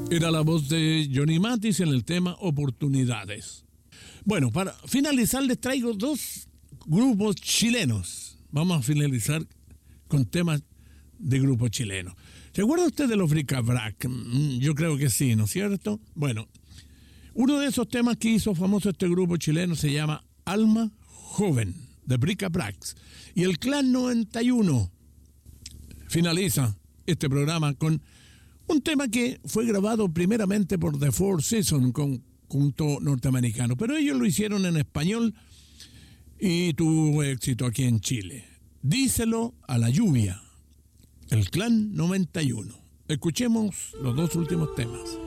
Era la voz de Johnny Mathis en el tema Oportunidades. Bueno, para finalizar les traigo dos grupos chilenos. Vamos a finalizar con temas de grupos chilenos. ¿Se acuerda usted de los Bric-a-Brac? Yo creo que sí, ¿no es cierto? Bueno, uno de esos temas que hizo famoso este grupo chileno se llama Alma Joven, de Bric-a-Brac. Y el Clan 91 finaliza este programa con un tema que fue grabado primeramente por The Four Seasons, conjunto norteamericano, pero ellos lo hicieron en español y tuvo éxito aquí en Chile. Díselo a la lluvia, el Clan 91. Escuchemos los dos últimos temas.